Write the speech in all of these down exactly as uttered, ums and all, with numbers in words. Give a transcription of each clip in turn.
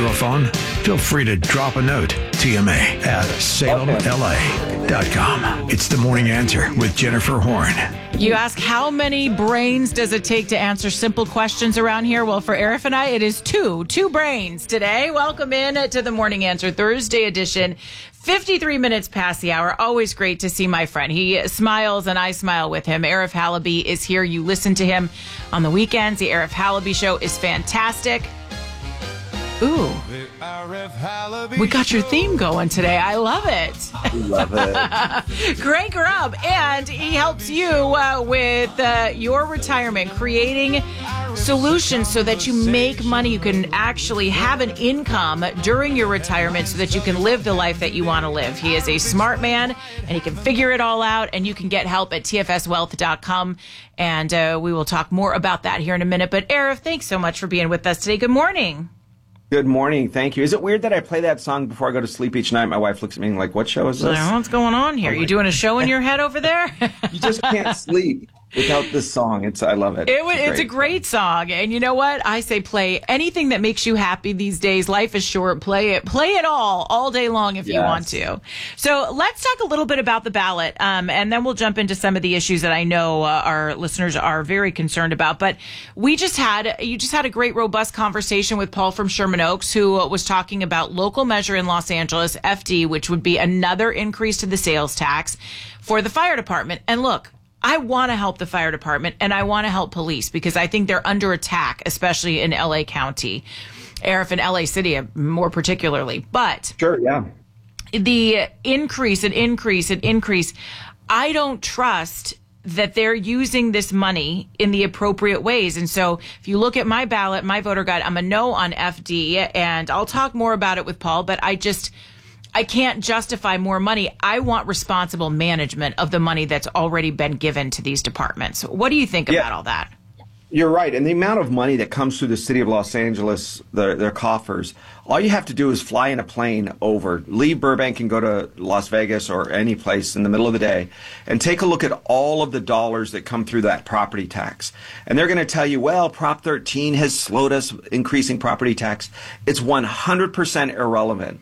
through a phone? Feel free to drop a note. T M A at salem L A dot com. It's the Morning Answer with Jennifer Horn. You ask, how many brains does it take to answer simple questions around here? Well, for Arif and I, it is two. Two brains today. Welcome in to the Morning Answer Thursday edition. fifty-three minutes past the hour. Always great to see my friend. He smiles and I smile with him. Arif Halaby is here. You listen to him on the weekends. The Arif Halaby Show is fantastic. Ooh. We got your theme going today. I love it. Love it. Greg Grubb. And he helps you uh, with uh, your retirement, creating solutions so that you make money. You can actually have an income during your retirement so that you can live the life that you want to live. He is a smart man and he can figure it all out. And you can get help at T F S wealth dot com. And uh, we will talk more about that here in a minute. But Arif, thanks so much for being with us today. Good morning. Good morning. Thank you. Is it weird that I play that song before I go to sleep each night? My wife looks at me like, what show is this? What's going on here? Oh, you doing a show in your head over there? You just can't sleep without this song. It's I love it. It it's, it's a great song. And you know what? I say play anything that makes you happy these days. Life is short. Play it. Play it all, all day long if yes. you want to. So let's talk a little bit about the ballot, um, and then we'll jump into some of the issues that I know uh, our listeners are very concerned about. But we just had, you just had a great, robust conversation with Paul from Sherman Oaks, who was talking about local measure in Los Angeles, F D, which would be another increase to the sales tax for the fire department. And look, I want to help the fire department and I want to help police because I think they're under attack, especially in L A County, Arif, in L A City more particularly. But sure, yeah, the increase and increase and increase, I don't trust that they're using this money in the appropriate ways. And so if you look at my ballot, my voter guide, I'm a no on F D, and I'll talk more about it with Paul, but I just... I can't justify more money. I want responsible management of the money that's already been given to these departments. What do you think yeah, about all that? You're right. And the amount of money that comes through the city of Los Angeles, their, their coffers, all you have to do is fly in a plane over, leave Burbank and go to Las Vegas or any place in the middle of the day and take a look at all of the dollars that come through that property tax. And they're going to tell you, well, Prop thirteen has slowed us increasing property tax. It's one hundred percent irrelevant.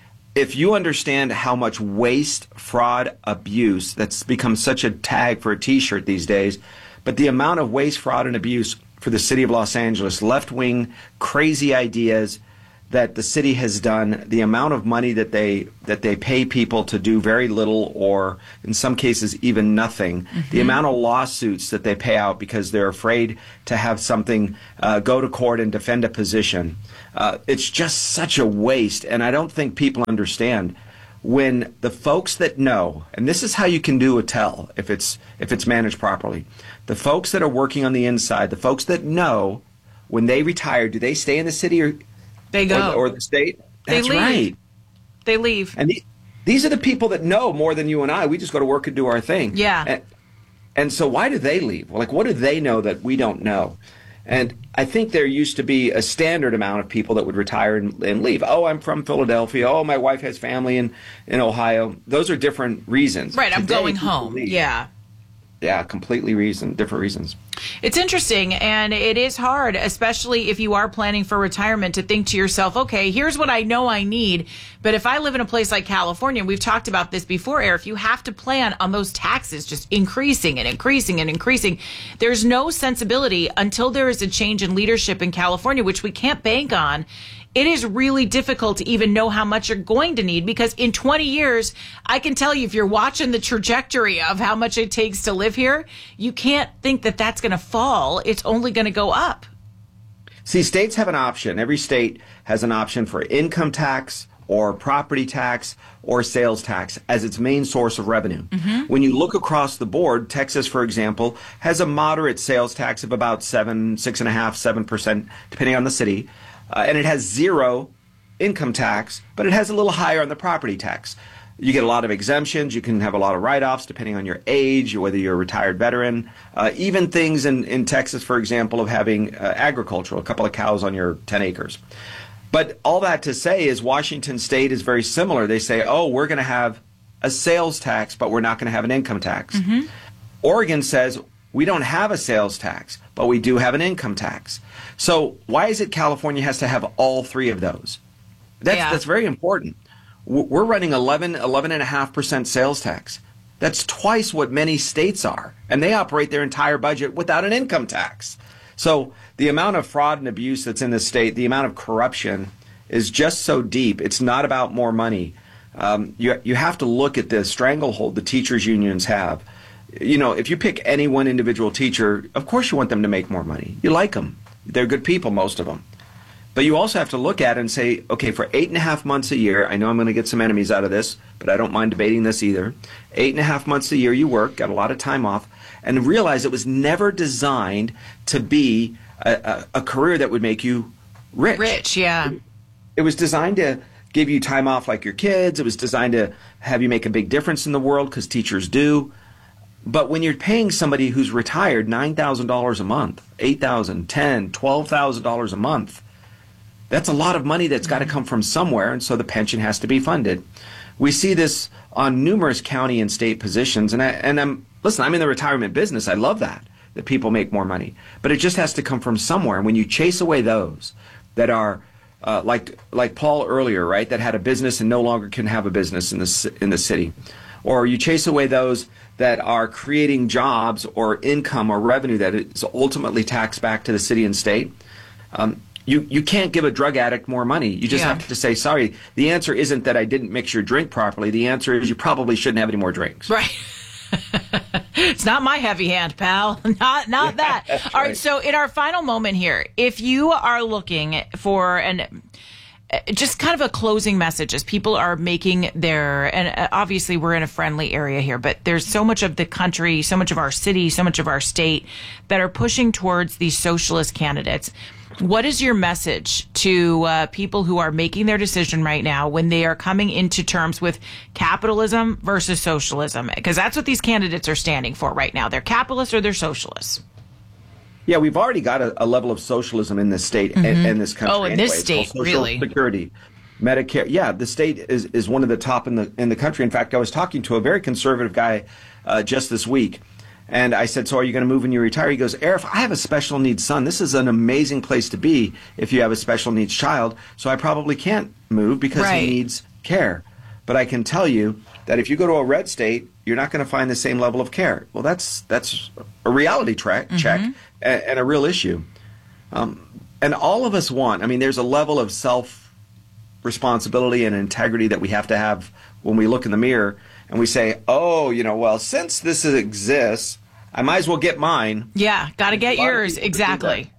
If you understand how much waste, fraud, abuse, that's become such a tag for a T-shirt these days, but the amount of waste, fraud, and abuse for the city of Los Angeles, left-wing, crazy ideas that the city has done, the amount of money that they that they pay people to do very little or, in some cases, even nothing, mm-hmm. the amount of lawsuits that they pay out because they're afraid to have something uh, go to court and defend a position. Uh, it's just such a waste, and I don't think people understand when the folks that know, and this is how you can do a tell if it's if it's managed properly, the folks that are working on the inside, the folks that know when they retire, do they stay in the city or they go or, or the state? That's they leave. right. They leave. And the, these are the people that know more than you and I. We just go to work and do our thing. Yeah. And, and so why do they leave? Like, what do they know that we don't know? And I think there used to be a standard amount of people that would retire and, and leave. Oh, I'm from Philadelphia. Oh, my wife has family in, in Ohio. Those are different reasons. Right, I'm Today, going home. leave. Yeah. Yeah, completely reason, different reasons. It's interesting, and it is hard, especially if you are planning for retirement, to think to yourself, okay, here's what I know I need, but if I live in a place like California, we've talked about this before, Eric, you have to plan on those taxes just increasing and increasing and increasing. There's no sensibility until there is a change in leadership in California, which we can't bank on. It is really difficult to even know how much you're going to need because in twenty years, I can tell you if you're watching the trajectory of how much it takes to live here, you can't think that that's going to fall. It's only going to go up. See, states have an option. Every state has an option for income tax or property tax or sales tax as its main source of revenue. Mm-hmm. When you look across the board, Texas, for example, has a moderate sales tax of about seven, six and a half, seven percent, depending on the city. Uh, and it has zero income tax, but it has a little higher on the property tax. You get a lot of exemptions. You can have a lot of write-offs depending on your age, whether you're a retired veteran. Uh, even things in, in Texas, for example, of having uh, agricultural, a couple of cows on your ten acres. But all that to say is Washington State is very similar. They say, oh, we're going to have a sales tax, but we're not going to have an income tax. Mm-hmm. Oregon says, we don't have a sales tax, but we do have an income tax. So why is it California has to have all three of those? That's yeah. that's very important. We're running eleven, eleven and a half percent sales tax. That's twice what many states are, and they operate their entire budget without an income tax. So the amount of fraud and abuse that's in the state, the amount of corruption is just so deep. It's not about more money. Um, you you have to look at the stranglehold the teachers unions have. You know, if you pick any one individual teacher, of course you want them to make more money. You like them. They're good people, most of them. But you also have to look at it and say, okay, for eight and a half months a year, I know I'm going to get some enemies out of this, but I don't mind debating this either. Eight and a half months a year you work, got a lot of time off, and realize it was never designed to be a, a, a career that would make you rich. Rich, yeah. It was designed to give you time off like your kids. It was designed to have you make a big difference in the world, because teachers do. But when you're paying somebody who's retired nine thousand dollars a month, eight thousand dollars, ten thousand dollars, twelve thousand dollars a month, that's a lot of money that's got to come from somewhere, and so the pension has to be funded. We see this on numerous county and state positions, and, I, and I'm listen, I'm in the retirement business. I love that, that people make more money. But it just has to come from somewhere. And when you chase away those that are, uh, like like Paul earlier, right, that had a business and no longer can have a business in the, in the city, or you chase away those that are creating jobs or income or revenue that is ultimately taxed back to the city and state, um, You you can't give a drug addict more money. You just yeah. have to say, sorry, the answer isn't that I didn't mix your drink properly. The answer is you probably shouldn't have any more drinks. Right. It's not my heavy hand, pal. Not not Yeah, that. right. All right, so in our final moment here, if you are looking for an just kind of a closing message as people are making their, and obviously we're in a friendly area here, but there's so much of the country, so much of our city, so much of our state that are pushing towards these socialist candidates. What is your message to uh, people who are making their decision right now when they are coming into terms with capitalism versus socialism? Because that's what these candidates are standing for right now. They're capitalists or they're socialists. Yeah, we've already got a, a level of socialism in this state mm-hmm. and, and this country. Oh, in anyway. this state, Social really? Security, Medicare. Yeah, the state is, is one of the top in the in the country. In fact, I was talking to a very conservative guy uh, just this week. And I said, so are you going to move when you retire? He goes, Arif, I have a special needs son. This is an amazing place to be if you have a special needs child. So I probably can't move because right. he needs care. But I can tell you that if you go to a red state, you're not going to find the same level of care. Well, that's that's a reality tra- mm-hmm. check and, and a real issue. Um, and all of us want, I mean, there's a level of self-responsibility and integrity that we have to have when we look in the mirror and we say, oh, you know, well, since this exists, I might as well get mine. Yeah, got to get yours. Exactly.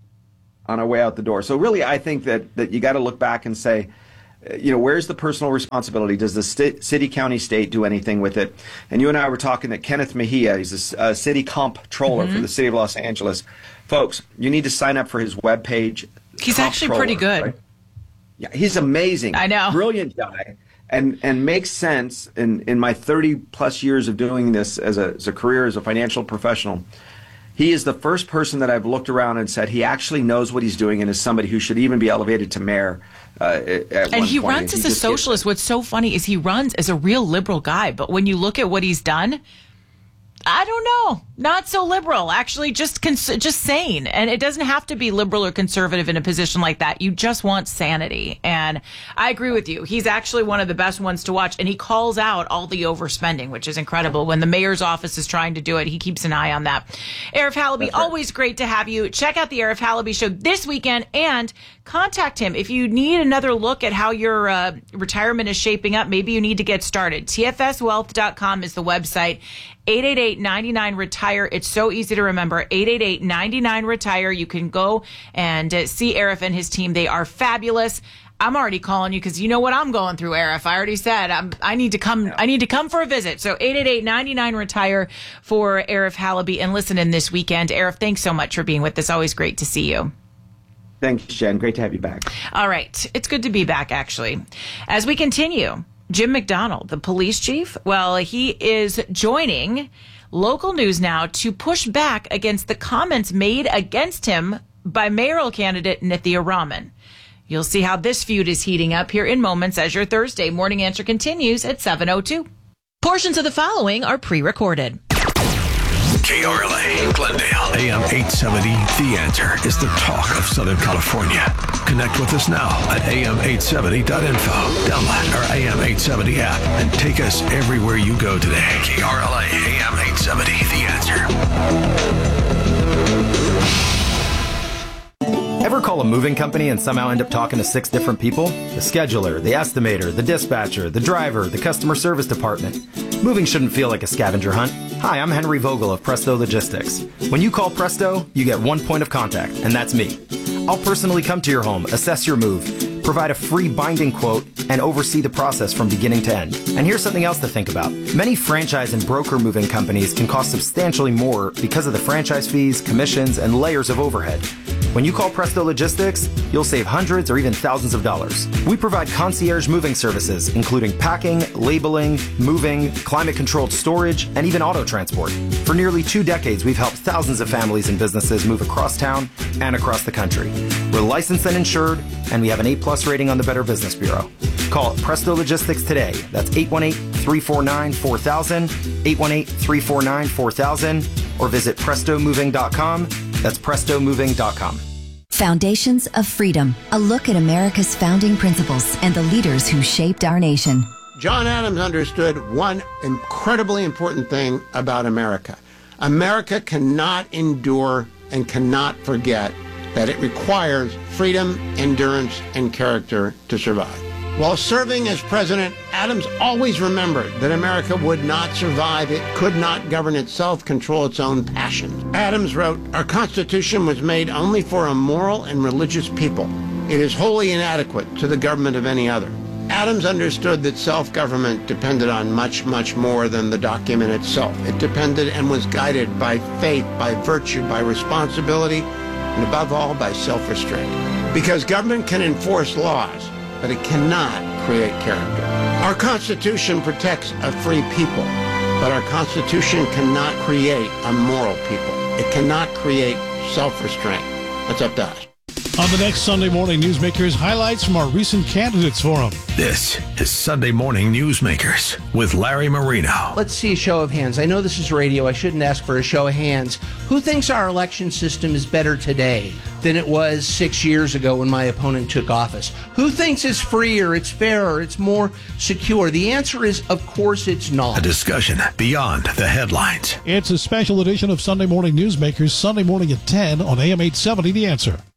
On our way out the door. So really, I think that, that you got to look back and say, you know, where's the personal responsibility? Does the st- city, county, state do anything with it? And you and I were talking that Kenneth Mejia, he's a uh, city comptroller mm-hmm. for the city of Los Angeles. Folks, you need to sign up for his webpage. He's actually pretty good. Right? Yeah, he's amazing. I know. Brilliant guy. And and makes sense in, in my thirty plus years of doing this as a, as a career, as a financial professional. He is the first person that I've looked around and said he actually knows what he's doing and is somebody who should even be elevated to mayor. Uh, at and he point. runs and as he a socialist. What's so funny is he runs as a real liberal guy, but when you look at what he's done, I don't know. Not so liberal, actually, just cons- just sane. And it doesn't have to be liberal or conservative in a position like that. You just want sanity. And I agree with you. He's actually one of the best ones to watch. And he calls out all the overspending, which is incredible. When the mayor's office is trying to do it, he keeps an eye on that. Arif Halaby, right. Always great to have you. Check out the Arif Halaby Show this weekend and contact him if you need another look at how your uh, retirement is shaping up. Maybe you need to get started. T F S wealth dot com is the website. eight eight eight, nine nine, retire. It's so easy to remember. eight eight eight, nine nine, retire. You can go and uh, see Arif and his team. They are fabulous. I'm already calling you because you know what I'm going through, Arif. I already said I'm, I need to come. I need to come for a visit. So eight eight eight, nine nine, retire for Arif Halaby. And listen in this weekend. Arif, thanks so much for being with us. Always great to see you. Thanks, Jen. Great to have you back. All right. It's good to be back, actually. As we continue, Jim McDonnell, the police chief, well, he is joining local news now to push back against the comments made against him by mayoral candidate Nithya Raman. You'll see how this feud is heating up here in moments as your Thursday Morning Answer continues at seven oh two. Portions of the following are pre-recorded. K R L A, Glendale, A M eight seventy, The Answer is the talk of Southern California. Connect with us now at A M eight seventy dot info. Download our A M eight seventy app and take us everywhere you go today. K R L A, A M eight seventy, The Answer. Ever call a moving company and somehow end up talking to six different people? The scheduler, the estimator, the dispatcher, the driver, the customer service department. Moving shouldn't feel like a scavenger hunt. Hi, I'm Henry Vogel of Presto Logistics. When you call Presto, you get one point of contact, and that's me. I'll personally come to your home, assess your move, provide a free binding quote, and oversee the process from beginning to end. And here's something else to think about. Many franchise and broker moving companies can cost substantially more because of the franchise fees, commissions, and layers of overhead. When you call Presto Logistics, you'll save hundreds or even thousands of dollars. We provide concierge moving services, including packing, labeling, moving, climate-controlled storage, and even auto transport. For nearly two decades, we've helped thousands of families and businesses move across town and across the country. We're licensed and insured, and we have an A plus rating on the Better Business Bureau. Call Presto Logistics today. That's eight one eight, three four nine, four thousand, eight one eight, three four nine, four thousand, or visit presto moving dot com. That's presto moving dot com. Foundations of Freedom, a look at America's founding principles and the leaders who shaped our nation. John Adams understood one incredibly important thing about America. America cannot endure and cannot forget that it requires freedom, endurance, and character to survive. While serving as president, Adams always remembered that America would not survive. It could not govern itself, control its own passions. Adams wrote, "Our Constitution was made only for a moral and religious people. It is wholly inadequate to the government of any other." Adams understood that self-government depended on much, much more than the document itself. It depended and was guided by faith, by virtue, by responsibility, and above all, by self-restraint. Because government can enforce laws, but it cannot create character. Our Constitution protects a free people, but our Constitution cannot create a moral people. It cannot create self-restraint. That's up to us. On the next Sunday Morning Newsmakers, highlights from our recent candidates forum. This is Sunday Morning Newsmakers with Larry Marino. Let's see a show of hands. I know this is radio. I shouldn't ask for a show of hands. Who thinks our election system is better today than it was six years ago when my opponent took office? Who thinks it's freer, it's fairer, it's more secure? The answer is, of course, it's not. A discussion beyond the headlines. It's a special edition of Sunday Morning Newsmakers, Sunday morning at ten on A M eight seventy, The Answer.